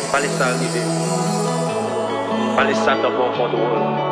Pas laisser ça arriver. Pas laisser ça d'abord for the world.